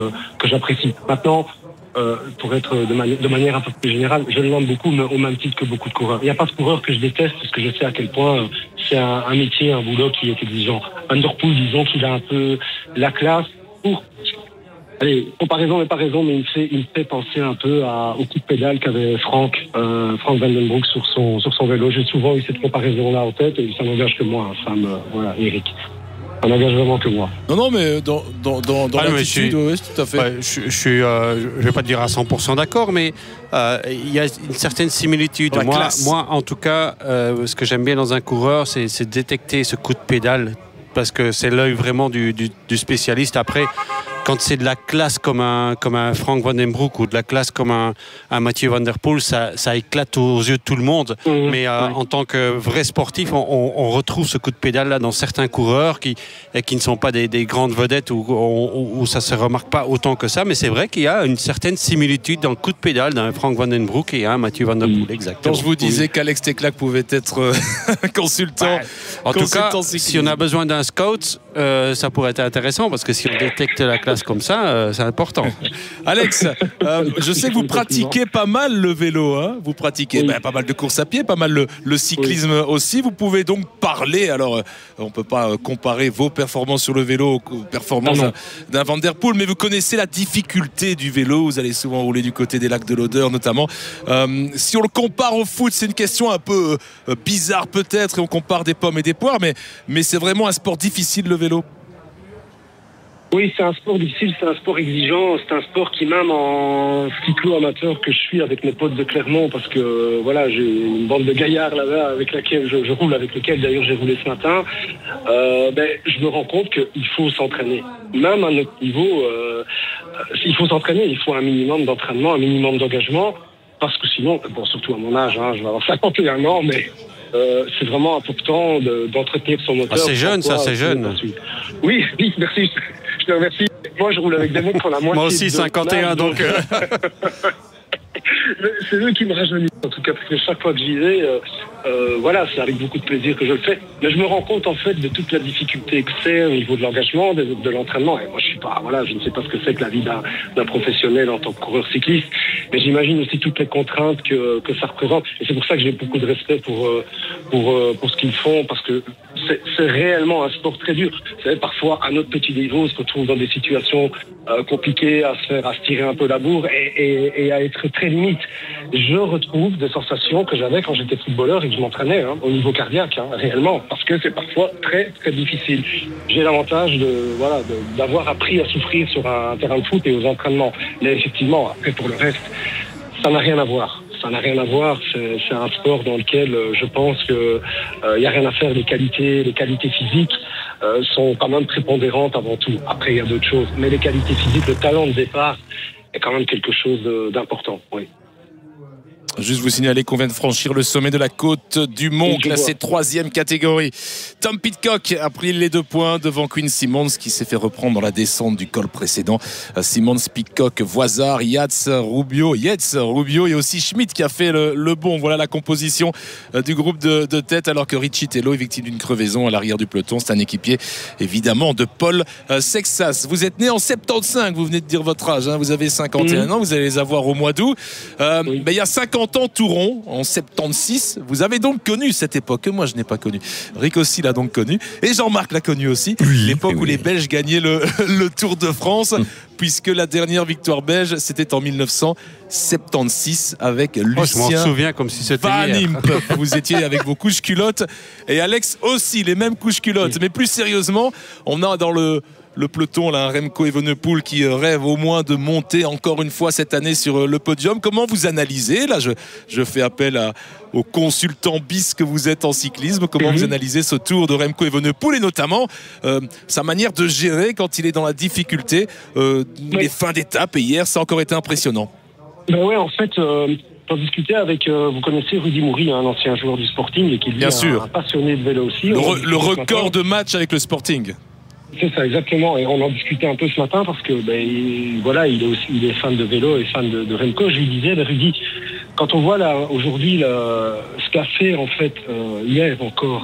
que j'apprécie. Maintenant, pour être de manière un peu plus générale, je l'aime beaucoup, mais au même titre que beaucoup de coureurs. Il n'y a pas de coureur que je déteste, parce que je sais à quel point c'est un métier, un boulot qui est exigeant. Van der Poel, disons qu'il a un peu la classe pour... Allez, comparaison n'est pas raison, mais il me fait penser un peu au coup de pédale qu'avait Frank Van den Broek sur son vélo. J'ai souvent eu cette comparaison-là en tête, et ça n'engage que moi, Sam, voilà, Eric. Ça n'engage vraiment que moi. Non, mais dans l'attitude, oui, tout à fait. Ouais, je vais pas te dire à 100% d'accord, mais il y a une certaine similitude. Moi, en tout cas, ce que j'aime bien dans un coureur, c'est détecter ce coup de pédale, parce que c'est l'œil vraiment du spécialiste. Après, quand c'est de la classe comme un Frank Van den Broek ou de la classe comme un Mathieu Van der Poel, ça éclate aux yeux de tout le monde. Mais en tant que vrai sportif, on retrouve ce coup de pédale là dans certains coureurs qui ne sont pas des grandes vedettes où ça se remarque pas autant que ça. Mais c'est vrai qu'il y a une certaine similitude dans le coup de pédale d'un Frank Van den Broek et un Mathieu Van der Poel. Exactement. Quand je vous disais qu'Alex Teclac pouvait être consultant, en tout cas, si on a besoin d'un scout, ça pourrait être intéressant, parce que si on détecte la classe comme ça, c'est important. Alex, je sais que vous pratiquez pas mal le vélo, hein. Vous pratiquez pas mal de courses à pied, pas mal le cyclisme aussi. Vous pouvez donc parler, alors on ne peut pas comparer vos performances sur le vélo aux performances d'un Van der Poel, mais vous connaissez la difficulté du vélo, vous allez souvent rouler du côté des lacs de l'Odeur notamment. Si on le compare au foot, c'est une question un peu bizarre peut-être, et on compare des pommes et des poires, mais c'est vraiment un sport difficile, le vélo. Oui, c'est un sport difficile, c'est un sport exigeant, c'est un sport qui, même en cyclo-amateur que je suis avec mes potes de Clermont, parce que voilà, j'ai une bande de gaillards là-bas avec laquelle je roule, avec lequel d'ailleurs j'ai roulé ce matin, je me rends compte qu'il faut s'entraîner. Même à notre niveau, il faut s'entraîner, il faut un minimum d'entraînement, un minimum d'engagement, parce que sinon, surtout à mon âge, je vais avoir 51 ans, mais... c'est vraiment important d'entretenir son moteur. C'est jeune, ça, c'est jeune. Oui, merci. Je te remercie. Moi, je roule avec des mecs qui ont la moitié. Moi aussi, 51, donc... C'est eux qui me rajeunissent, en tout cas, parce que chaque fois que j'y vais, c'est avec beaucoup de plaisir que je le fais. Mais je me rends compte, en fait, de toute la difficulté que c'est au niveau de l'engagement, de l'entraînement. Et moi, je ne sais pas ce que c'est que la vie d'un professionnel en tant que coureur cycliste, mais j'imagine aussi toutes les contraintes que ça représente. Et c'est pour ça que j'ai beaucoup de respect pour ce qu'ils font, parce que c'est réellement un sport très dur. Vous savez, parfois, à notre petit niveau, on se retrouve dans des situations compliquées, à se tirer un peu la bourre et à être très limite. Je retrouve des sensations que j'avais quand j'étais footballeur et que je m'entraînais au niveau cardiaque, réellement, parce que c'est parfois très très difficile. J'ai l'avantage d'avoir appris à souffrir sur un terrain de foot et aux entraînements. Mais effectivement, après pour le reste, ça n'a rien à voir. Ça n'a rien à voir, c'est un sport dans lequel je pense que y a rien à faire. Les qualités physiques sont quand même prépondérantes avant tout. Après, il y a d'autres choses. Mais les qualités physiques, le talent de départ est quand même quelque chose d'important, oui. Juste vous signaler qu'on vient de franchir le sommet de la côte du Mont, classé 3e catégorie. Tom Pidcock a pris les 2 points devant Quinn Simmons, qui s'est fait reprendre dans la descente du col précédent. Simmons, Pidcock, Voisard, Yates, Rubio et aussi Schmidt qui a fait le bon. Voilà la composition du groupe de tête, alors que Richie Tello est victime d'une crevaison à l'arrière du peloton. C'est un équipier évidemment de Paul Sexas. Vous êtes né en 75, vous venez de dire votre âge, hein, vous avez 51 ans, vous allez les avoir au mois d'août. Il y a 50 ans tout rond, en 76, vous avez donc connu cette époque que moi je n'ai pas connue. Rick aussi l'a donc connu, et Jean-Marc l'a connu aussi, l'époque où les Belges gagnaient le Tour de France, puisque la dernière victoire belge c'était en 1976 avec Lucien. Je m'en souviens comme si c'était Van hier. Impe. Vous étiez avec vos couches culottes, et Alex aussi, les mêmes couches culottes. Mais plus sérieusement, on a dans le peloton, là, un Remco Evenepoel qui rêve au moins de monter encore une fois cette année sur le podium. Comment vous analysez, là je fais appel au consultant bis que vous êtes en cyclisme, comment vous analysez ce tour de Remco Evenepoel et notamment sa manière de gérer quand il est dans la difficulté, les fins d'étape, et hier ça a encore été impressionnant. En fait... J'en discutais avec, vous connaissez Rudy Moury, un ancien joueur du Sporting et qui lui est un passionné de vélo aussi. Le record de match avec le Sporting. C'est ça, exactement. Et on en discutait un peu ce matin parce que, il est fan de vélo et fan de Remco. Je lui disais, Rudy, quand on voit là aujourd'hui ce qu'a fait en fait hier encore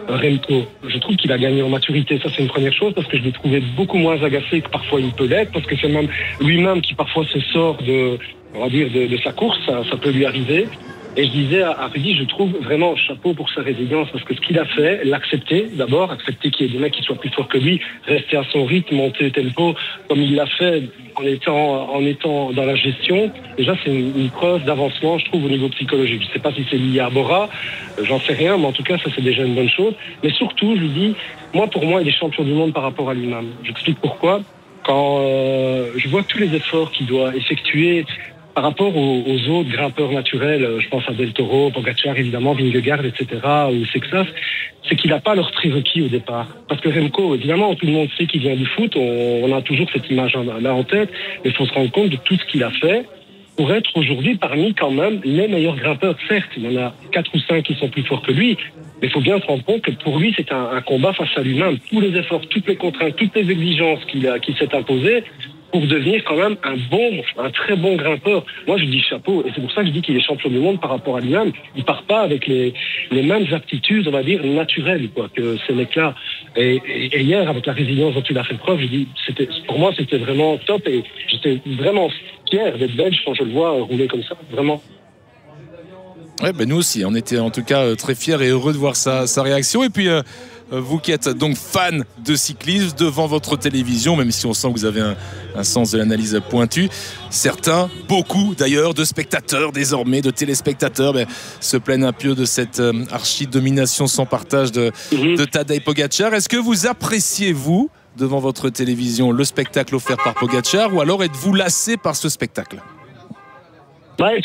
Remco. Je trouve qu'il a gagné en maturité, ça c'est une première chose, parce que je l'ai trouvé beaucoup moins agacé que parfois il peut l'être, parce que c'est même lui-même qui parfois se sort de sa course, ça peut lui arriver. Et je disais à Rudy, je trouve vraiment chapeau pour sa résilience, parce que ce qu'il a fait, l'accepter d'abord, accepter qu'il y ait des mecs qui soient plus forts que lui, rester à son rythme, monter le tempo, comme il l'a fait en étant dans la gestion. Déjà, c'est une preuve d'avancement, je trouve, au niveau psychologique. Je ne sais pas si c'est lié à Bora, j'en sais rien, mais en tout cas, ça c'est déjà une bonne chose. Mais surtout, je lui dis, pour moi, il est champion du monde par rapport à lui-même. J'explique pourquoi. Quand je vois tous les efforts qu'il doit effectuer par rapport aux autres grimpeurs naturels, je pense à Del Toro, Pogacar évidemment, Vingegaard, etc., ou Sexas, c'est qu'il n'a pas leur prérequis au départ. Parce que Remco, évidemment, tout le monde sait qu'il vient du foot, on a toujours cette image-là en tête, mais il faut se rendre compte de tout ce qu'il a fait pour être aujourd'hui parmi quand même les meilleurs grimpeurs. Certes, il y en a 4 ou 5 qui sont plus forts que lui, mais il faut bien se rendre compte que pour lui, c'est un combat face à lui-même. Tous les efforts, toutes les contraintes, toutes les exigences qu'il s'est imposées, pour devenir quand même un très bon grimpeur. Moi, je dis chapeau, et c'est pour ça que je dis qu'il est champion du monde par rapport à lui-même. Il part pas avec les mêmes aptitudes, on va dire, naturelles, que ces mecs-là. Et hier, avec la résilience dont il a fait preuve, je dis, pour moi, c'était vraiment top, et j'étais vraiment fier d'être belge quand je le vois rouler comme ça, vraiment. Ouais, nous aussi, on était en tout cas très fiers et heureux de voir sa réaction. Et puis, vous qui êtes donc fan de cyclisme devant votre télévision, même si on sent que vous avez un sens de l'analyse pointu, certains, beaucoup d'ailleurs, de spectateurs désormais, de téléspectateurs, se plaignent un peu de cette archi-domination sans partage de Tadej Pogacar. Est-ce que vous appréciez, vous, devant votre télévision, le spectacle offert par Pogacar, ou alors êtes-vous lassé par ce spectacle ? Ouais.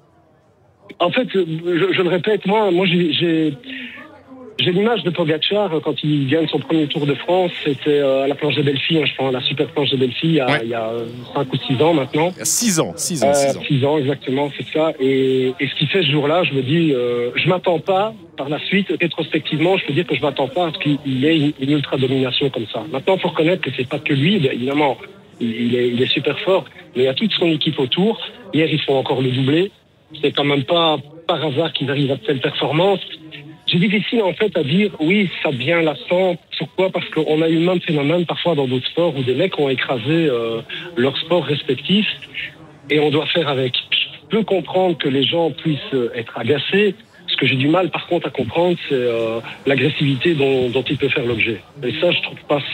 En fait, je le répète, moi j'ai l'image de Pogacar quand il gagne son premier Tour de France. C'était à la planche de Belfi, je pense, la super planche de Belfi, il y a 5 ou 6 ans maintenant. Il y a 6 ans. 6 ans, exactement, c'est ça. Et ce qu'il fait ce jour-là, je me dis, je m'attends pas, par la suite, rétrospectivement, je peux dire que je m'attends pas à ce qu'il ait une ultra-domination comme ça. Maintenant, il faut reconnaître que c'est pas que lui, évidemment, il est super fort, mais il y a toute son équipe autour. Hier, ils font encore le doublé. C'est quand même pas par hasard qu'ils arrivent à de telles performances. C'est difficile en fait à dire oui, ça devient lassant. Pourquoi ? Parce qu'on a eu le même phénomène parfois dans d'autres sports où des mecs ont écrasé leur sport respectif et on doit faire avec. Je peux comprendre que les gens puissent être agacés. Ce que j'ai du mal par contre à comprendre, c'est l'agressivité dont il peut faire l'objet. Et ça, je trouve pas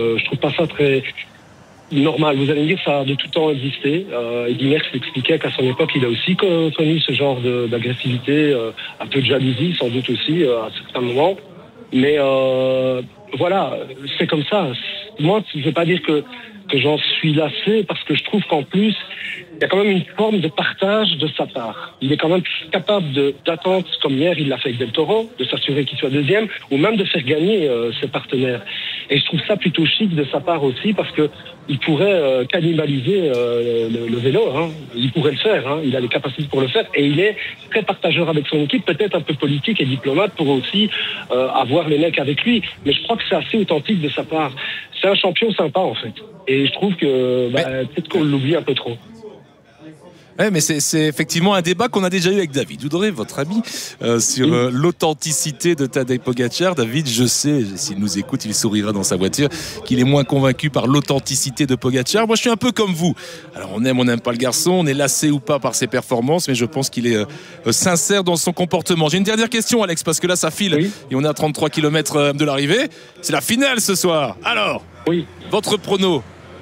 ça très normal. Vous allez me dire, ça a de tout temps existé. Eddy Merckx expliquait qu'à son époque, il a aussi connu ce genre d'agressivité, un peu de jalousie, sans doute aussi, à certains moments. Mais voilà, c'est comme ça. Moi, je ne veux pas dire que j'en suis lassé, parce que je trouve qu'en plus, il y a quand même une forme de partage de sa part. Il est quand même capable d'attendre, comme hier, il l'a fait avec Del Toro, de s'assurer qu'il soit deuxième, ou même de faire gagner ses partenaires. Et je trouve ça plutôt chic de sa part aussi, parce que il pourrait cannibaliser le vélo. Il pourrait le faire. Il a les capacités pour le faire. Et il est très partageur avec son équipe, peut-être un peu politique et diplomate pour aussi avoir les mecs avec lui. Mais je crois que c'est assez authentique de sa part. C'est un champion sympa, en fait. Et je trouve que peut-être qu'on l'oublie un peu trop. Ouais, mais c'est effectivement un débat qu'on a déjà eu avec David Oudré, votre ami, sur l'authenticité de Tadej Pogacar. David, je sais, s'il nous écoute, il sourira dans sa voiture, qu'il est moins convaincu par l'authenticité de Pogacar. Moi, je suis un peu comme vous. Alors, on n'aime pas le garçon, on est lassé ou pas par ses performances, mais je pense qu'il est sincère dans son comportement. J'ai une dernière question, Alex, parce que là, ça file et on est à 33 km de l'arrivée. C'est la finale ce soir. Alors, votre prono?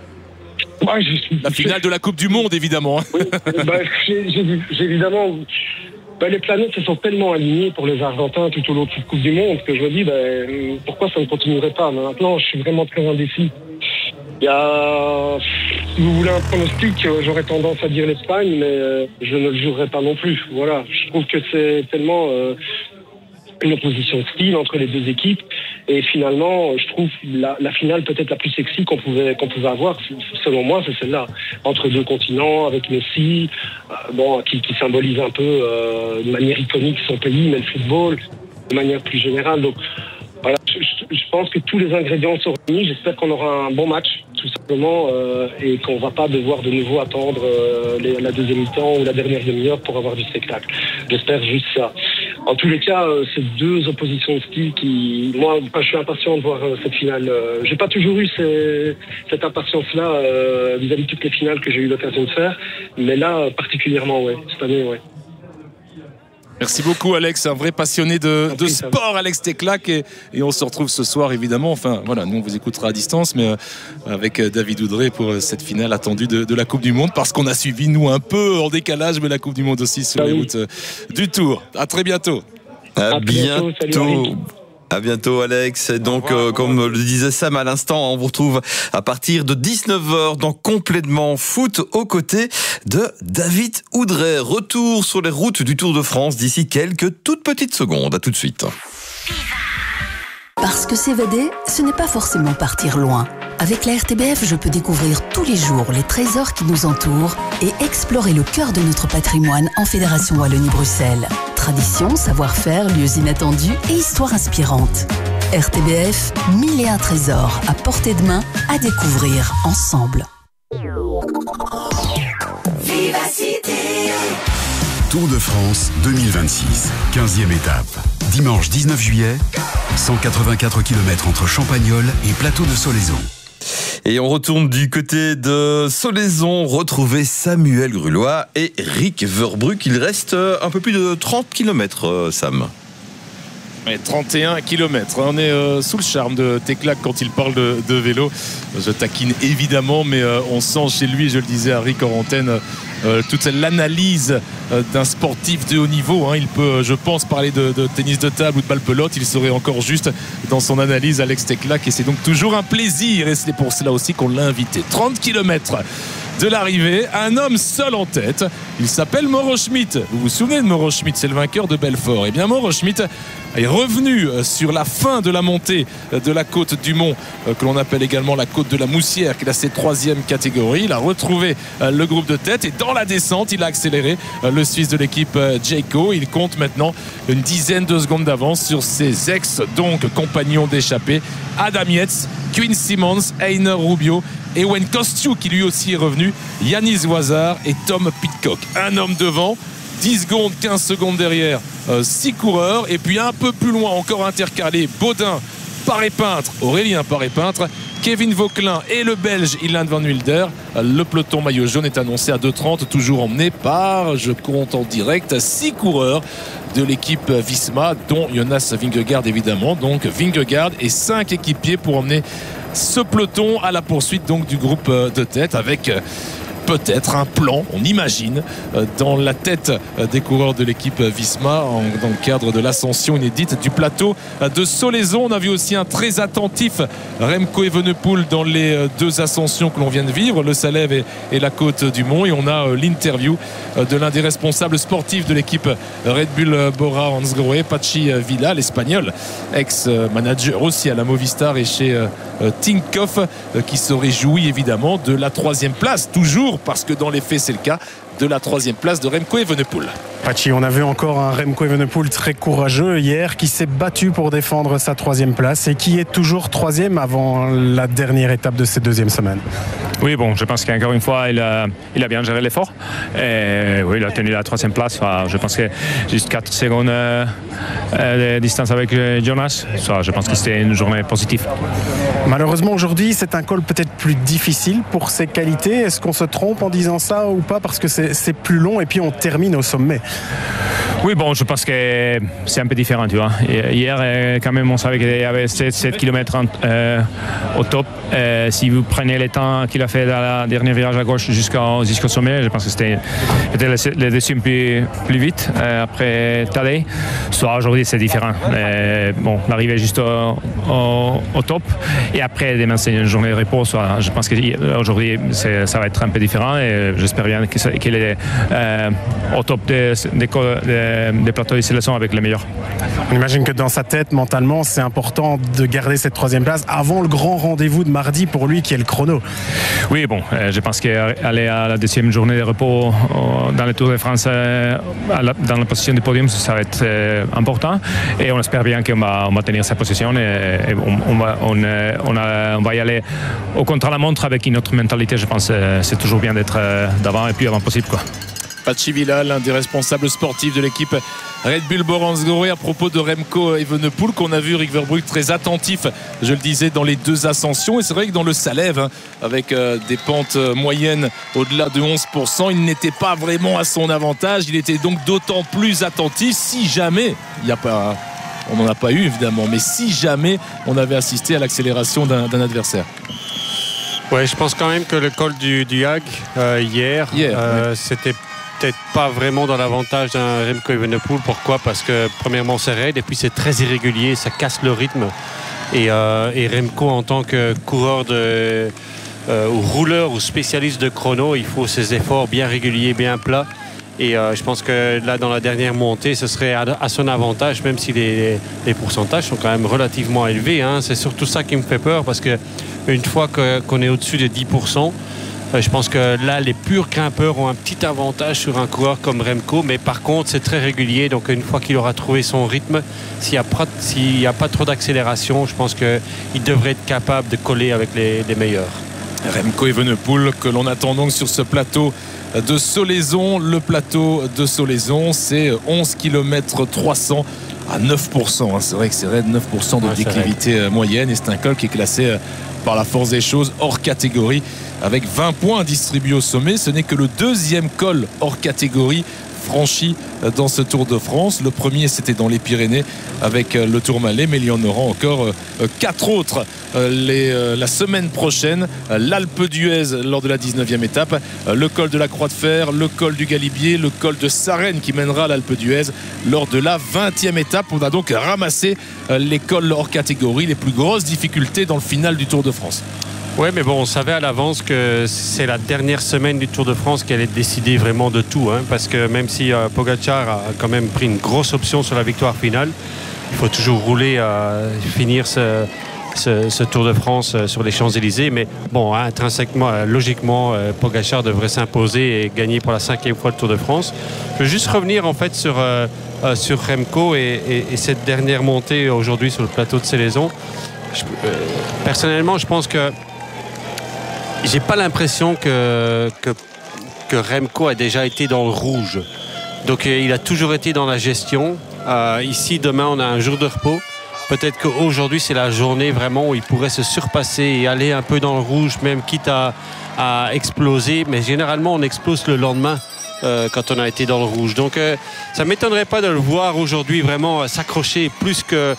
La finale de la Coupe du Monde, évidemment. Oui, j'ai évidemment... les planètes se sont tellement alignées pour les Argentins tout au long de cette Coupe du Monde que je me dis, pourquoi ça ne continuerait pas? Mais maintenant, je suis vraiment très indécis. Si vous voulez un pronostic, j'aurais tendance à dire l'Espagne, mais je ne le jurerai pas non plus. Voilà, je trouve que c'est tellement... une opposition de style entre les deux équipes, et finalement je trouve la finale peut-être la plus sexy qu'on pouvait avoir, selon moi, c'est celle-là, entre deux continents, avec Messi qui symbolise un peu de manière iconique son pays, mais le football de manière plus générale. Donc voilà, je pense que tous les ingrédients sont réunis. J'espère qu'on aura un bon match, tout simplement, et qu'on va pas devoir de nouveau attendre la deuxième mi-temps ou la dernière demi-heure pour avoir du spectacle. J'espère juste ça. En tous les cas, c'est deux oppositions de style qui, moi, je suis impatient de voir cette finale. J'ai pas toujours eu cette impatience-là vis-à-vis de toutes les finales que j'ai eu l'occasion de faire, mais là, particulièrement, ouais, cette année, ouais. Merci beaucoup Alex, un vrai passionné de sport, Alex Teclac, et on se retrouve ce soir évidemment, enfin voilà, nous on vous écoutera à distance, mais avec David Oudré pour cette finale attendue de la Coupe du Monde, parce qu'on a suivi nous un peu en décalage, mais la Coupe du Monde aussi sur les routes du Tour. À très bientôt. À bientôt. À bientôt Alex. Donc comme le disait Sam à l'instant, on vous retrouve à partir de 19h dans Complètement Foot aux côtés de David Oudré. Retour sur les routes du Tour de France d'ici quelques toutes petites secondes. À tout de suite. Parce que s'évader, ce n'est pas forcément partir loin. Avec la RTBF, je peux découvrir tous les jours les trésors qui nous entourent et explorer le cœur de notre patrimoine en Fédération Wallonie-Bruxelles. Tradition, savoir-faire, lieux inattendus et histoires inspirantes. RTBF, 1001 trésors à portée de main à découvrir ensemble. Vivacité. Tour de France 2026, 15e étape. Dimanche 19 juillet, 184 km entre Champagnole et Plateau de Solaizon. Et on retourne du côté de Solaizon, retrouver Samuel Grulois et Rick Verbrugge. Il reste un peu plus de 30 km, Sam. Ouais, 31 km. On est sous le charme de Teclac quand il parle de vélo. Je taquine évidemment, mais on sent chez lui, je le disais à Rick en antenne, toute l'analyse d'un sportif de haut niveau. Il peut, je pense, parler de tennis de table ou de balle-pelote. Il serait encore juste dans son analyse, Alex Teclac. Et c'est donc toujours un plaisir. Et c'est pour cela aussi qu'on l'a invité. 30 km de l'arrivée, un homme seul en tête. Il s'appelle Mauro Schmid. Vous vous souvenez de Mauro Schmid? C'est le vainqueur de Belfort. Et bien Mauro Schmid est revenu sur la fin de la montée de la côte du Mont, que l'on appelle également la côte de la Moussière, qui est la 3e catégorie. Il a retrouvé le groupe de tête et dans la descente, il a accéléré le Suisse de l'équipe Jayco. Il compte maintenant une dizaine de secondes d'avance sur ses compagnons d'échappée, Adam Yates, Quinn Simmons, Heiner Rubio et Wayne Kostiuk qui lui aussi est revenu, Yanis Voisard et Tom Pidcock. Un homme devant, 10 secondes, 15 secondes derrière, 6 coureurs, et puis un peu plus loin encore intercalé, Baudin, Paré-Peintre, Aurélien Paré-Peintre, Kevin Vauquelin et le Belge Ilan Van Wilder. Le peloton maillot jaune est annoncé à 2h30, toujours emmené par, je compte en direct, 6 coureurs de l'équipe Visma, dont Jonas Vingegaard évidemment. Donc Vingegaard et 5 équipiers pour emmener ce peloton à la poursuite donc du groupe de tête, avec peut-être un plan, on imagine, dans la tête des coureurs de l'équipe Visma dans le cadre de l'ascension inédite du plateau de Solaizon. On a vu aussi un très attentif Remco Evenepoel dans les deux ascensions que l'on vient de vivre, le Salève et la côte du Mont. Et on a l'interview de l'un des responsables sportifs de l'équipe Red Bull Bora Hansgrohe, Pachi Villa, l'espagnol, ex-manager aussi à la Movistar et chez Tinkoff, qui se réjouit évidemment de la 3e place, toujours parce que dans les faits c'est le cas, de la 3e place de Remco Evenepoel. Pachi, on a vu encore un Remco Evenepoel très courageux hier, qui s'est battu pour défendre sa 3e place et qui est toujours 3e avant la dernière étape de cette 2e semaine. Oui, bon, je pense qu'encore une fois, il a bien géré l'effort. Et oui, il a tenu la 3e place. Enfin, je pense que juste 4 secondes de distance avec Jonas. Je pense que c'était une journée positive. Malheureusement, aujourd'hui, c'est un col peut-être plus difficile pour ses qualités. Est-ce qu'on se trompe en disant ça ou pas? Parce que c'est plus long et puis on termine au sommet. Oui, bon, je pense que c'est un peu différent, tu vois. Hier, quand même, on savait qu'il y avait 7 km au top. Si vous prenez le temps qu'il a fait dans la dernière virage à gauche jusqu'au sommet, je pense que c'était le deuxième plus vite après Tadej. Soit aujourd'hui, c'est différent. Bon, l'arrivée juste au top. Et après, demain, c'est une journée de repos. Soit, je pense qu'aujourd'hui, ça va être un peu différent. Et j'espère bien qu'il est au top des plateaux de sélection avec les meilleurs. On imagine que dans sa tête, mentalement, c'est important de garder cette 3e place avant le grand rendez-vous de mardi pour lui qui est le chrono. Oui, bon, je pense qu'aller à la 2e journée de repos dans le Tour de France dans la position du podium, ça va être important et on espère bien qu'on va tenir sa position et on va y aller au contre-la-montre avec une autre mentalité. Je pense que c'est toujours bien d'être d'avant et plus avant possible, quoi. Pachi Villa, l'un des responsables sportifs de l'équipe Red Bull Boransgore. À propos de Remco Evenepoel, qu'on a vu Rick Verbrugge très attentif, je le disais, dans les 2 ascensions. Et c'est vrai que dans le Salève, avec des pentes moyennes au-delà de 11%, il n'était pas vraiment à son avantage. Il était donc d'autant plus attentif si jamais il n'y a pas... On n'en a pas eu évidemment, mais si jamais on avait assisté à l'accélération d'un adversaire. Ouais, je pense quand même que le col du Hag hier c'était peut-être pas vraiment dans l'avantage d'un Remco Evenepoel. Pourquoi ? Parce que premièrement c'est raide et puis c'est très irrégulier, ça casse le rythme. Et Remco en tant que coureur ou rouleur ou spécialiste de chrono, il faut ses efforts bien réguliers, bien plats. Et je pense que là, dans la dernière montée, ce serait à son avantage, même si les pourcentages sont quand même relativement élevés. Hein. C'est surtout ça qui me fait peur, parce qu'une fois qu'on est au-dessus de 10%, je pense que là, les purs grimpeurs ont un petit avantage sur un coureur comme Remco. Mais par contre, c'est très régulier. Donc une fois qu'il aura trouvé son rythme, s'il n'y a pas trop d'accélération, je pense qu'il devrait être capable de coller avec les meilleurs. Remco Evenepoel, que l'on attend donc sur ce plateau de Solaizon. Le plateau de Solaizon, c'est 11 km 300 à 9%. C'est vrai que c'est raide, 9% de déclivité moyenne. Et c'est un col qui est classé par la force des choses hors catégorie, avec 20 points distribués au sommet. Ce n'est que le 2e col hors catégorie franchi dans ce Tour de France. Le premier, c'était dans les Pyrénées avec le Tourmalet, mais il y en aura encore 4 autres la semaine prochaine. L'Alpe d'Huez lors de la 19e étape, le col de la Croix de Fer, le col du Galibier, le col de Sarenne qui mènera à l'Alpe d'Huez lors de la 20e étape. On a donc ramassé les cols hors catégorie, les plus grosses difficultés dans le final du Tour de France. Oui, mais bon, on savait à l'avance que c'est la dernière semaine du Tour de France qui allait décider vraiment de tout, hein, parce que même si Pogačar a quand même pris une grosse option sur la victoire finale, il faut toujours rouler à finir ce Tour de France sur les Champs-Élysées. Mais bon, intrinsèquement, logiquement, Pogačar devrait s'imposer et gagner pour la 5e fois le Tour de France. Je veux juste revenir en fait sur Remco et cette dernière montée aujourd'hui sur le plateau de Solaizon. Personnellement, je pense que j'ai pas l'impression que Remco a déjà été dans le rouge. Donc il a toujours été dans la gestion. Ici, demain, on a un jour de repos. Peut-être qu'aujourd'hui, c'est la journée vraiment où il pourrait se surpasser et aller un peu dans le rouge, même quitte à exploser. Mais généralement, on explose le lendemain quand on a été dans le rouge. Donc ça ne m'étonnerait pas de le voir aujourd'hui vraiment s'accrocher plus que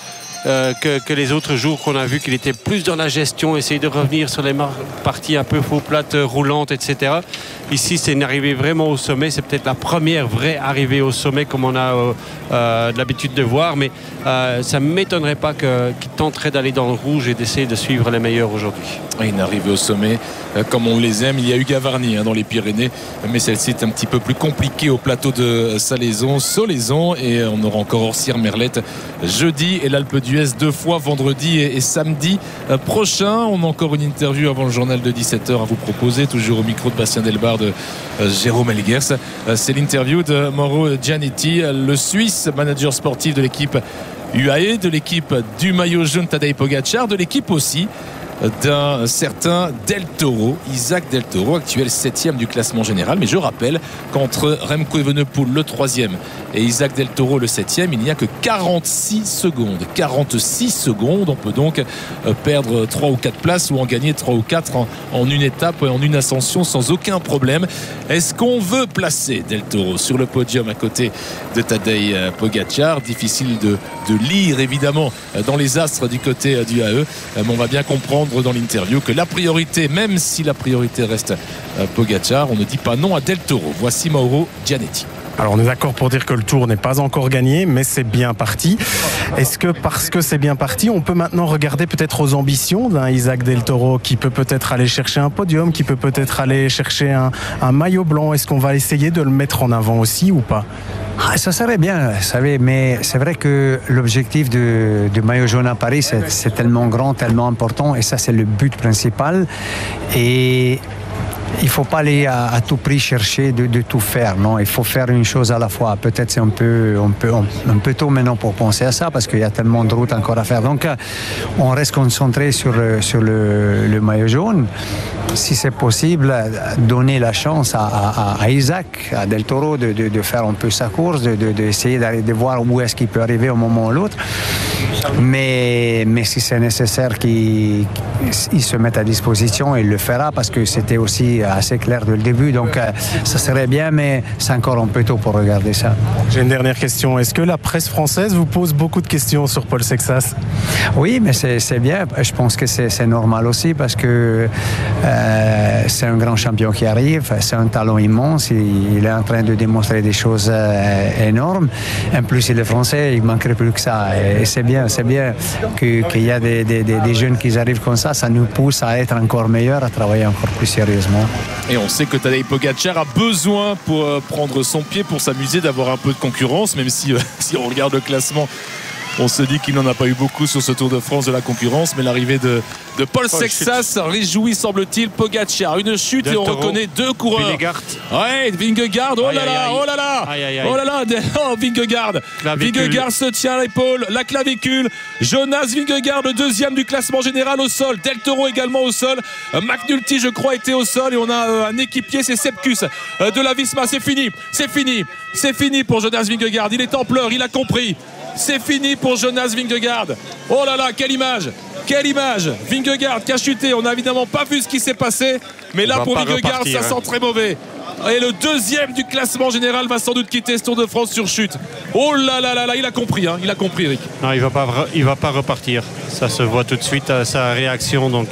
les autres jours qu'on a vu qu'il était plus dans la gestion, essayer de revenir sur les parties un peu faux plates, roulantes, etc. Ici, c'est une arrivée vraiment au sommet. C'est peut-être la première vraie arrivée au sommet comme on a l'habitude de voir. Mais ça ne m'étonnerait pas qu'il tenterait d'aller dans le rouge et d'essayer de suivre les meilleurs aujourd'hui. Une arrivée au sommet comme on les aime. Il y a eu Gavarni dans les Pyrénées, mais celle-ci est un petit peu plus compliquée au plateau de Solaizon, et on aura encore Orsières-Merlette jeudi et l'Alpe d'Huez 2 fois vendredi et samedi prochain. On a encore une interview avant le journal de 17h à vous proposer, toujours au micro de Bastien Delbar de Jérôme Elguers. C'est l'interview de Mauro Gianetti, le Suisse, manager sportif de l'équipe UAE, de l'équipe du maillot jaune Tadej Pogačar, de l'équipe aussi d'un certain Del Toro, Isaac Del Toro, actuel 7e du classement général. Mais je rappelle qu'entre Remco Evenepoel le 3e et Isaac Del Toro le 7e, il n'y a que 46 secondes. 46 secondes, on peut donc perdre 3 ou 4 places ou en gagner 3 ou 4 en une étape et en une ascension sans aucun problème. Est-ce qu'on veut placer Del Toro sur le podium à côté de Tadej Pogačar? Difficile de lire évidemment dans les astres du côté du AE, mais on va bien comprendre dans l'interview que la priorité, même si la priorité reste Pogačar, on ne dit pas non à Del Toro. Voici Mauro Gianetti. Alors on est d'accord pour dire que le Tour n'est pas encore gagné, mais c'est bien parti. Est-ce que parce que c'est bien parti, on peut maintenant regarder peut-être aux ambitions d'un Isaac Del Toro qui peut peut-être aller chercher un podium, qui peut peut-être aller chercher un maillot blanc? Est-ce qu'on va essayer de le mettre en avant aussi ou pas? Ça serait bien, mais c'est vrai que l'objectif du maillot jaune à Paris, c'est tellement grand, tellement important, et ça c'est le but principal. Et il ne faut pas aller à tout prix chercher de tout faire. Non, il faut faire une chose à la fois. Peut-être c'est un peu tôt maintenant pour penser à ça parce qu'il y a tellement de routes encore à faire. Donc on reste concentré sur le maillot jaune. Si c'est possible, donner la chance à Isaac, à Del Toro de faire un peu sa course, d'essayer de voir où est-ce qu'il peut arriver au moment ou l'autre. Mais si c'est nécessaire qu'il se mette à disposition, il le fera parce que c'était aussi assez clair dès le début. Donc ça serait bien, mais c'est encore un peu tôt pour regarder ça. J'ai une dernière question. Est-ce que la presse française vous pose beaucoup de questions sur Paul Sexas? Oui, mais c'est bien. Je pense que c'est normal aussi parce que c'est un grand champion qui arrive. C'est un talent immense. Il est en train de démontrer des choses énormes. En plus, il est français. Il ne manquerait plus que ça. Et c'est bien qu'il y a des jeunes qui arrivent comme ça. Ça nous pousse à être encore meilleurs, à travailler encore plus sérieusement. Et on sait que Tadej Pogačar a besoin pour prendre son pied, pour s'amuser, d'avoir un peu de concurrence, même si on regarde le classement, on se dit qu'il n'en a pas eu beaucoup sur ce Tour de France de la concurrence, mais l'arrivée de Paul Sexas réjouit, semble-t-il, Pogačar. Une chute et on reconnaît deux coureurs. Vingegaard. Ouais, Vingegaard. Oh là là, oh là là. Oh là là, oh Vingegaard. Vingegaard se tient à l'épaule, la clavicule. Jonas Vingegaard, le deuxième du classement général au sol. Del Toro également au sol. McNulty, je crois, était au sol. Et on a un équipier, c'est Sepkus de la Visma. C'est fini. C'est fini pour Jonas Vingegaard. Il est en pleurs, il a compris. C'est fini pour Jonas Vingegaard. Oh là là, quelle image. Vingegaard qui a chuté. On n'a évidemment pas vu ce qui s'est passé. Mais là, pour Vingegaard, ça sent très mauvais. Et le deuxième du classement général va sans doute quitter ce Tour de France sur chute. Oh là là là là, il a compris, Eric. Non, il va pas repartir. Ça se voit tout de suite à sa réaction. Donc,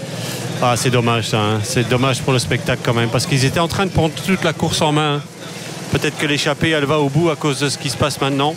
c'est dommage ça. C'est dommage pour le spectacle quand même. Parce qu'ils étaient en train de prendre toute la course en main. Peut-être que l'échappée, elle va au bout à cause de ce qui se passe maintenant.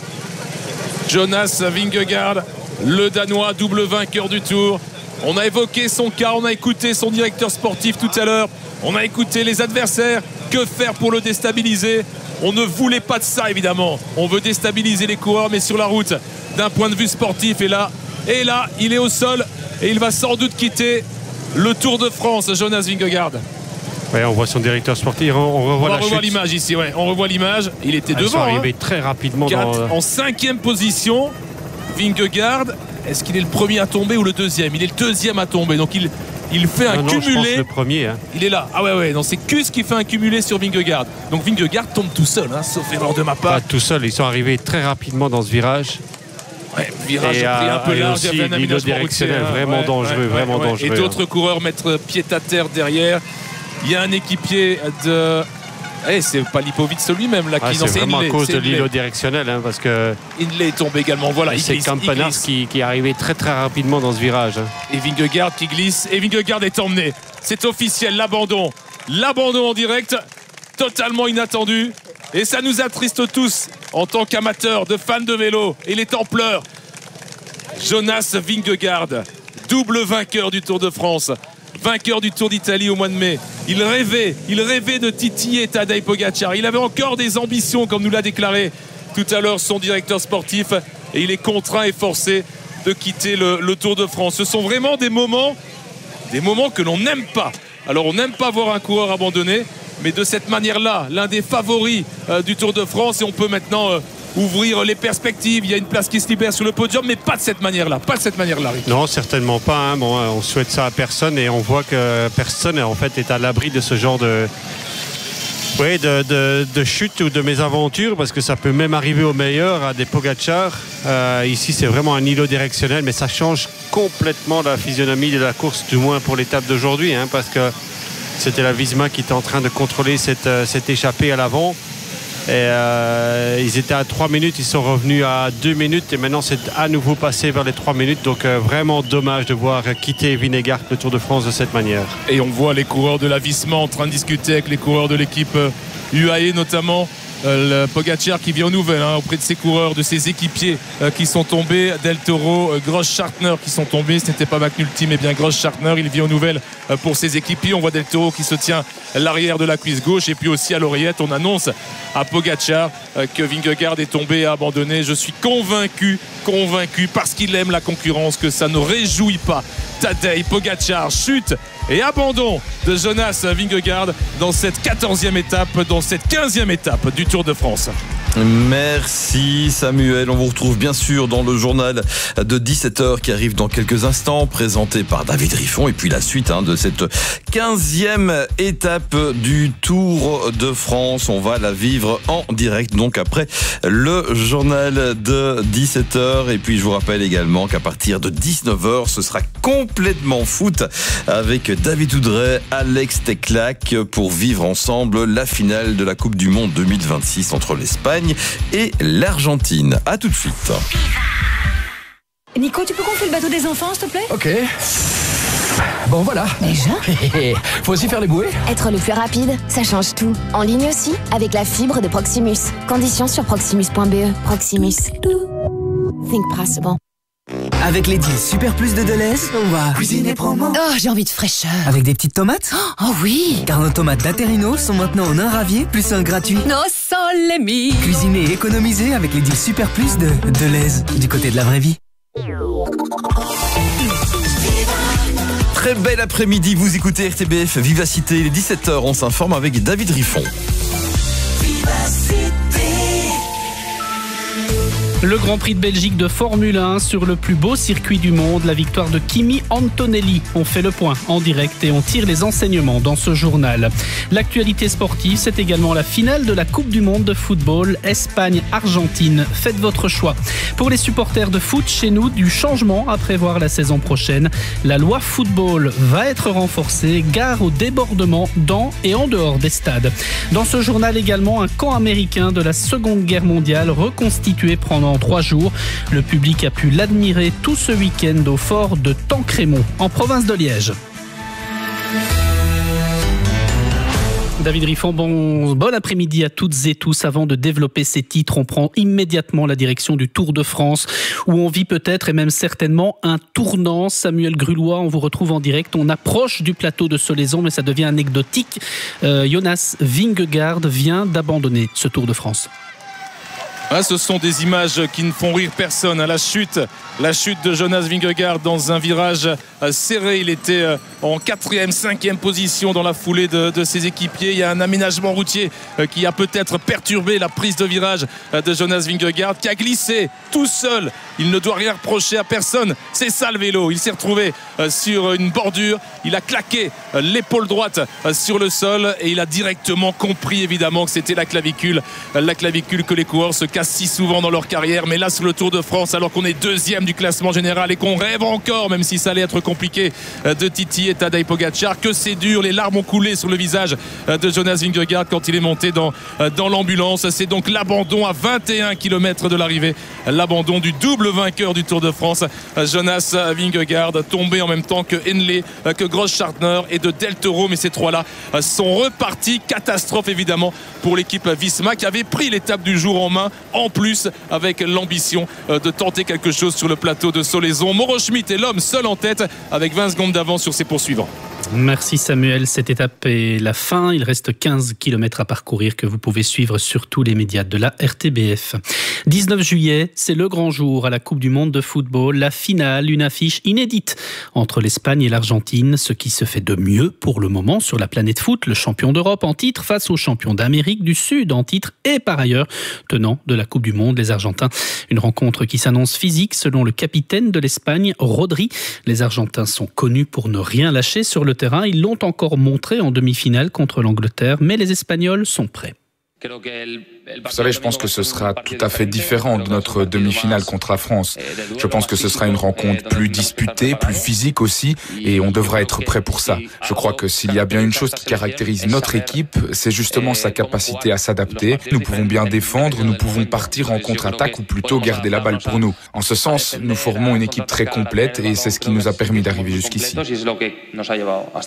Jonas Vingegaard, le Danois, double vainqueur du Tour. On a évoqué son cas, on a écouté son directeur sportif tout à l'heure. On a écouté les adversaires. Que faire pour le déstabiliser? On ne voulait pas de ça, évidemment. On veut déstabiliser les coureurs, mais sur la route, d'un point de vue sportif. Et là, il est au sol et il va sans doute quitter le Tour de France, Jonas Vingegaard. Ouais, on voit son directeur sportif. On revoit l'image ici. Ouais. On revoit l'image. Il était devant. Ils sont arrivés très rapidement. En 5e position. Vingegaard. Est-ce qu'il est le premier à tomber ou le deuxième? Il est le deuxième à tomber. Donc il fait un cumulé. Je pense le premier. Il est là. Ah ouais. Non, c'est Kuss qui fait un cumulé sur Vingegaard. Donc Vingegaard tombe tout seul, sauf erreur de ma part. Pas tout seul. Ils sont arrivés très rapidement dans ce virage. Ouais, virage pris un peu large. Il y avait un aménagement directionnel vraiment dangereux. Et d'autres coureurs mettre pied à terre derrière. Il y a un équipier de... c'est pas Lipovic lui-même là qui c'est vraiment à cause de l'îlot directionnel parce que Hindley est tombé également. Voilà, c'est Campenaerts qui est arrivé très très rapidement dans ce virage. Et Vingegaard qui glisse et Vingegaard est emmené. C'est officiel, l'abandon en direct, totalement inattendu. Et ça nous attriste tous en tant qu'amateurs, de fans de vélo. Et les temps pleurent. Jonas Vingegaard, double vainqueur du Tour de France. Vainqueur du Tour d'Italie au mois de mai. Il rêvait de titiller Tadej Pogačar. Il avait encore des ambitions, comme nous l'a déclaré tout à l'heure son directeur sportif. Et il est contraint et forcé de quitter le Tour de France. Ce sont vraiment des moments que l'on n'aime pas. Alors on n'aime pas voir un coureur abandonné, mais de cette manière-là, l'un des favoris du Tour de France. Et on peut maintenant ouvrir les perspectives. Il y a une place qui se libère sur le podium, mais pas de cette manière-là. Rick. Non, certainement pas. Bon, on souhaite ça à personne et on voit que personne en fait est à l'abri de ce genre de chute ou de mésaventure, parce que ça peut même arriver au meilleur, à des Pogačar. Ici, c'est vraiment un îlot directionnel, mais ça change complètement la physionomie de la course, du moins pour l'étape d'aujourd'hui, parce que c'était la Visma qui était en train de contrôler cette échappée à l'avant. Et ils étaient à 3 minutes, ils sont revenus à 2 minutes et maintenant c'est à nouveau passé vers les 3 minutes. Donc vraiment dommage de voir quitter Vingegaard le Tour de France de cette manière. Et on voit les coureurs de la Visma en train de discuter avec les coureurs de l'équipe UAE notamment. Le Pogačar qui vient aux nouvelles auprès de ses coureurs, de ses équipiers qui sont tombés. Del Toro, Gross-Schartner qui sont tombés. Ce n'était pas McNulty mais bien Gross-Schartner. Il vient aux nouvelles pour ses équipiers. On voit Del Toro qui se tient à l'arrière de la cuisse gauche. Et puis aussi à l'oreillette, on annonce à Pogačar que Vingegaard est tombé et abandonné. Je suis convaincu parce qu'il aime la concurrence, que ça ne réjouit pas Tadej Pogačar. Chute et abandon de Jonas Vingegaard dans cette 14e étape, dans cette 15e étape du Tour de France. Merci Samuel, on vous retrouve bien sûr dans le journal de 17h qui arrive dans quelques instants, présenté par David Riffon, et puis la suite de cette 15e étape du Tour de France. On va la vivre en direct donc après le journal de 17h, et puis je vous rappelle également qu'à partir de 19h ce sera complètement foot avec David Oudret, Alex Teclac pour vivre ensemble la finale de la Coupe du Monde 2026 entre l'Espagne et l'Argentine. À tout de suite. Nico, tu peux gonfler le bateau des enfants, s'il te plaît ? Ok. Bon, voilà. Déjà ? Faut aussi faire les bouées ? Être le plus rapide, ça change tout. En ligne aussi, avec la fibre de Proximus. Conditions sur proximus.be. Proximus. Think possible. Avec les deals Super Plus de Deleuze, on va cuisiner promo. Oh, j'ai envie de fraîcheur. Avec des petites tomates ? Oh oui. Car nos tomates d'Aterino sont maintenant en un ravier plus un gratuit. No sole mio. Cuisiner et économiser avec les deals Super Plus de Deleuze. Du côté de la vraie vie. Très bel après-midi, vous écoutez RTBF Vivacité, il est 17h, on s'informe avec David Riffon. Le Grand Prix de Belgique de Formule 1 sur le plus beau circuit du monde, la victoire de Kimi Antonelli. On fait le point en direct et on tire les enseignements dans ce journal. L'actualité sportive, c'est également la finale de la Coupe du Monde de football Espagne-Argentine. Faites votre choix. Pour les supporters de foot chez nous, du changement à prévoir la saison prochaine. La loi football va être renforcée, gare au débordement dans et en dehors des stades. Dans ce journal également, un camp américain de la Seconde Guerre mondiale reconstitué pendant 3 jours. Le public a pu l'admirer tout ce week-end au fort de Tancrémont, en province de Liège. David Riffon, bon après-midi à toutes et tous. Avant de développer ces titres, on prend immédiatement la direction du Tour de France, où on vit peut-être et même certainement un tournant. Samuel Grulois, on vous retrouve en direct. On approche du plateau de Solaison, mais ça devient anecdotique. Jonas Vingegaard vient d'abandonner ce Tour de France. Ah, ce sont des images qui ne font rire personne. La chute de Jonas Vingegaard dans un virage serré. Il était en 4e, 5e position dans la foulée de ses équipiers. Il y a un aménagement routier qui a peut-être perturbé la prise de virage de Jonas Vingegaard, qui a glissé tout seul. Il ne doit rien reprocher à personne. C'est ça le vélo. Il s'est retrouvé sur une bordure. Il a claqué l'épaule droite sur le sol et il a directement compris évidemment que c'était la clavicule que les coureurs se cassent si souvent dans leur carrière. Mais là, sur le Tour de France, alors qu'on est 2e du classement général et qu'on rêve encore, même si ça allait être compliqué, de titiller Tadej Pogačar, que c'est dur. Les larmes ont coulé sur le visage de Jonas Vingegaard quand il est monté dans l'ambulance. C'est donc l'abandon à 21 km de l'arrivée, l'abandon du double vainqueur du Tour de France, Jonas Vingegaard, tombé en même temps que Henley, que Grossschartner et de Del Toro. Mais ces trois-là sont repartis. Catastrophe évidemment pour l'équipe Visma, qui avait pris l'étape du jour en main, en plus avec l'ambition de tenter quelque chose sur le plateau de Solaison. Mauro Schmid est l'homme seul en tête avec 20 secondes d'avance sur ses poursuivants. Merci Samuel, cette étape est la fin. Il reste 15 km à parcourir que vous pouvez suivre sur tous les médias de la RTBF. 19 juillet, c'est le grand jour à la Coupe du Monde de football. La finale, une affiche inédite entre l'Espagne et l'Argentine. Ce qui se fait de mieux pour le moment sur la planète foot. Le champion d'Europe en titre face au champion d'Amérique du Sud en titre et par ailleurs tenant de la Coupe du Monde, les Argentins. Une rencontre qui s'annonce physique selon le capitaine de l'Espagne, Rodri. Les Argentins sont connus pour ne rien lâcher sur le terrain. Ils l'ont encore montré en demi-finale contre l'Angleterre, mais les Espagnols sont prêts. Vous savez, je pense que ce sera tout à fait différent de notre demi-finale contre la France. Je pense que ce sera une rencontre plus disputée, plus physique aussi, et on devra être prêt pour ça. Je crois que s'il y a bien une chose qui caractérise notre équipe, c'est justement sa capacité à s'adapter. Nous pouvons bien défendre, nous pouvons partir en contre-attaque ou plutôt garder la balle pour nous. En ce sens, nous formons une équipe très complète et c'est ce qui nous a permis d'arriver jusqu'ici.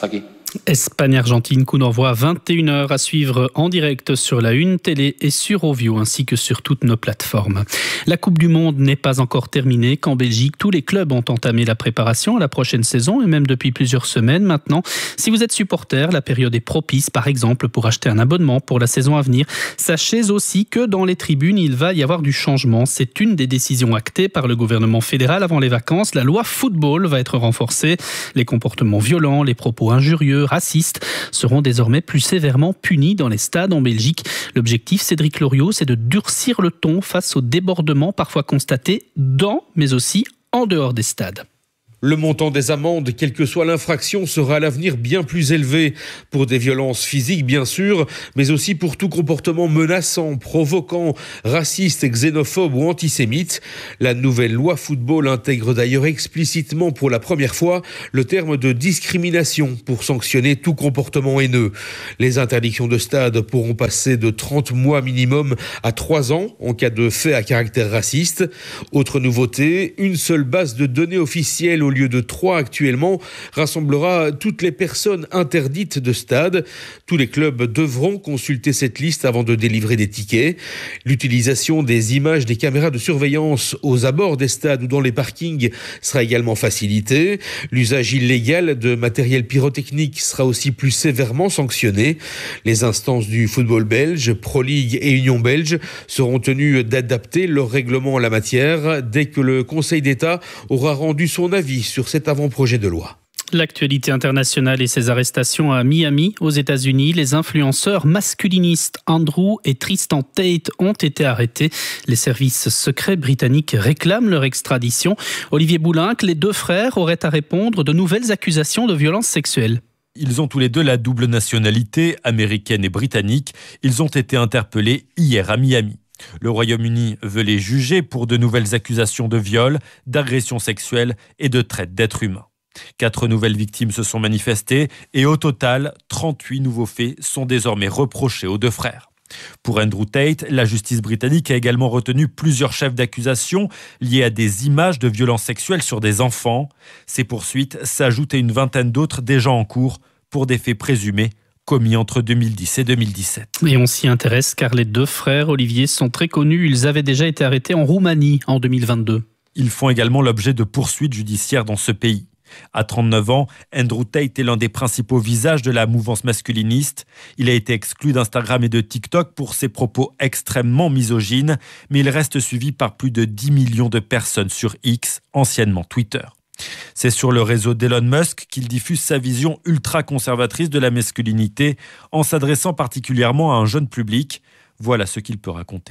Espagne-Argentine, coup d'envoi à 21h à suivre en direct sur la Une télé et sur Ovio ainsi que sur toutes nos plateformes. La Coupe du Monde n'est pas encore terminée qu'en Belgique, tous les clubs ont entamé la préparation à la prochaine saison et même depuis plusieurs semaines maintenant. Si vous êtes supporter, la période est propice par exemple pour acheter un abonnement pour la saison à venir. Sachez aussi que dans les tribunes, il va y avoir du changement. C'est une des décisions actées par le gouvernement fédéral avant les vacances. La loi football va être renforcée. Les comportements violents, les propos injurieux, racistes seront désormais plus sévèrement punis dans les stades en Belgique. L'objectif, Cédric Loriot, c'est de durcir le ton face aux débordements parfois constatés dans, mais aussi en dehors des stades. Le montant des amendes, quelle que soit l'infraction, sera à l'avenir bien plus élevé pour des violences physiques, bien sûr, mais aussi pour tout comportement menaçant, provoquant, raciste, xénophobe ou antisémite. La nouvelle loi football intègre d'ailleurs explicitement pour la première fois le terme de discrimination pour sanctionner tout comportement haineux. Les interdictions de stade pourront passer de 30 mois minimum à 3 ans en cas de fait à caractère raciste. Autre nouveauté, une seule base de données officielle au lieu de 3 actuellement, rassemblera toutes les personnes interdites de stade. Tous les clubs devront consulter cette liste avant de délivrer des tickets. L'utilisation des images des caméras de surveillance aux abords des stades ou dans les parkings sera également facilitée. L'usage illégal de matériel pyrotechnique sera aussi plus sévèrement sanctionné. Les instances du football belge, Pro League et Union belge seront tenues d'adapter leur règlement en la matière dès que le Conseil d'État aura rendu son avis sur cet avant-projet de loi. L'actualité internationale et ses arrestations à Miami, aux États-Unis. Les influenceurs masculinistes Andrew et Tristan Tate ont été arrêtés. Les services secrets britanniques réclament leur extradition. Olivier Boulinck, les 2 frères auraient à répondre de nouvelles accusations de violences sexuelles. Ils ont tous les 2 la double nationalité, américaine et britannique. Ils ont été interpellés hier à Miami. Le Royaume-Uni veut les juger pour de nouvelles accusations de viol, d'agression sexuelle et de traite d'êtres humains. 4 nouvelles victimes se sont manifestées et au total, 38 nouveaux faits sont désormais reprochés aux 2 frères. Pour Andrew Tate, la justice britannique a également retenu plusieurs chefs d'accusation liés à des images de violences sexuelles sur des enfants. Ces poursuites s'ajoutent à une vingtaine d'autres déjà en cours pour des faits présumés commis entre 2010 et 2017. Et on s'y intéresse car les 2 frères, Olivier, sont très connus. Ils avaient déjà été arrêtés en Roumanie en 2022. Ils font également l'objet de poursuites judiciaires dans ce pays. À 39 ans, Andrew Tate est l'un des principaux visages de la mouvance masculiniste. Il a été exclu d'Instagram et de TikTok pour ses propos extrêmement misogynes, mais il reste suivi par plus de 10 millions de personnes sur X, anciennement Twitter. C'est sur le réseau d'Elon Musk qu'il diffuse sa vision ultra-conservatrice de la masculinité en s'adressant particulièrement à un jeune public. Voilà ce qu'il peut raconter.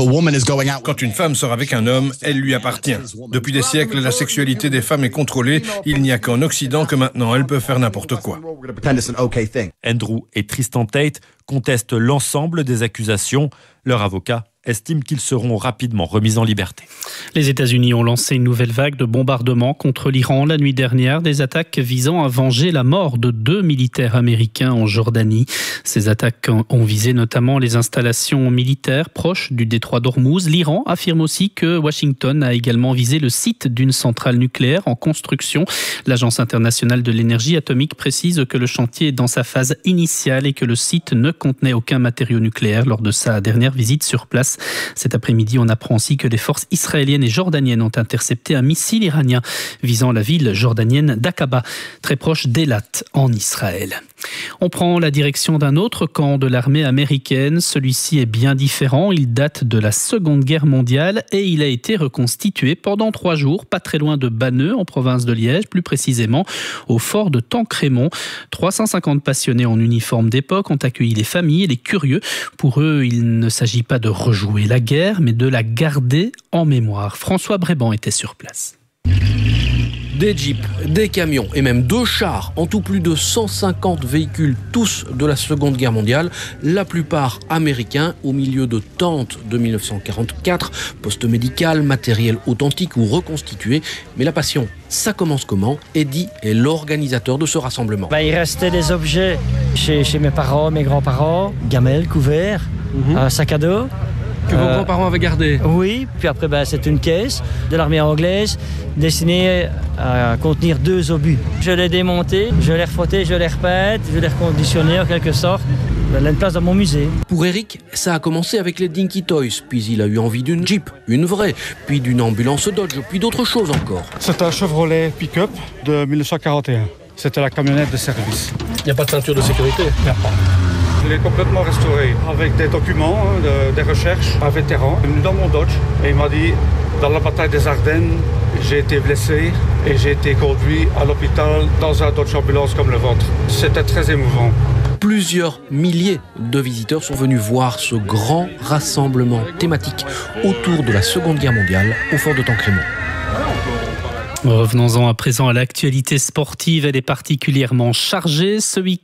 Quand une femme sort avec un homme, elle lui appartient. Depuis des siècles, la sexualité des femmes est contrôlée. Il n'y a qu'en Occident que maintenant elles peuvent faire n'importe quoi. Andrew et Tristan Tate contestent l'ensemble des accusations. Leur avocat estime qu'ils seront rapidement remis en liberté. Les États-Unis ont lancé une nouvelle vague de bombardements contre l'Iran la nuit dernière, des attaques visant à venger la mort de 2 militaires américains en Jordanie. Ces attaques ont visé notamment les installations militaires proches du détroit d'Ormuz. L'Iran affirme aussi que Washington a également visé le site d'une centrale nucléaire en construction. L'Agence internationale de l'énergie atomique précise que le chantier est dans sa phase initiale et que le site ne contenait aucun matériau nucléaire lors de sa dernière visite sur place. Cet après-midi, on apprend aussi que les forces israéliennes et jordaniennes ont intercepté un missile iranien visant la ville jordanienne d'Aqaba, très proche d'Eilat en Israël. On prend la direction d'un autre camp de l'armée américaine. Celui-ci est bien différent. Il date de la Seconde Guerre mondiale et il a été reconstitué pendant 3 jours, pas très loin de Banneux, en province de Liège, plus précisément au fort de Tancrémont. 350 passionnés en uniforme d'époque ont accueilli les familles et les curieux. Pour eux, il ne s'agit pas de rejouer la guerre, mais de la garder en mémoire. François Bréban était sur place. Des jeeps, des camions et même 2 chars, en tout plus de 150 véhicules, tous de la Seconde Guerre mondiale, la plupart américains, au milieu de tentes de 1944, poste médical, matériel authentique ou reconstitué. Mais la passion, ça commence comment? Eddie est l'organisateur de ce rassemblement. Il restait des objets chez mes parents, mes grands-parents, gamelles, couverts, un sac à dos. Que vos grands-parents avaient gardé? Oui, puis après c'est une caisse de l'armée anglaise destinée à contenir 2 obus. Je l'ai démonté, je l'ai refrotté, je l'ai repeint, je l'ai reconditionné en quelque sorte. Elle a une place dans mon musée. Pour Eric, ça a commencé avec les Dinky Toys, puis il a eu envie d'une Jeep, une vraie, puis d'une ambulance Dodge, puis d'autres choses encore. C'est un Chevrolet pick-up de 1941. C'était la camionnette de service. Il n'y a pas de ceinture de sécurité? Il n'y a pas. Je l'ai complètement restauré avec des documents, des recherches, un vétéran venu dans mon Dodge et il m'a dit, dans la bataille des Ardennes, j'ai été blessé et j'ai été conduit à l'hôpital dans un Dodge ambulance comme le vôtre. C'était très émouvant. Plusieurs milliers de visiteurs sont venus voir ce grand rassemblement thématique autour de la Seconde Guerre mondiale au fort de Tancrémont. Revenons-en à présent à l'actualité sportive. Elle est particulièrement chargée ce week-end.